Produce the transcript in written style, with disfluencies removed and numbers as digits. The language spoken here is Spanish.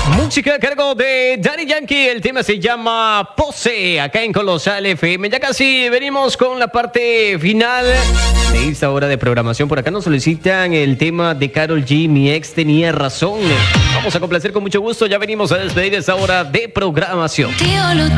Música a cargo de Daddy Yankee, el tema se llama Pose, acá en Colosal FM. Ya casi venimos con la parte final de esta hora de programación. Por acá nos solicitan el tema de Karol G, Mi Ex Tenía Razón. Vamos a complacer con mucho gusto, ya venimos a despedir esta hora de programación.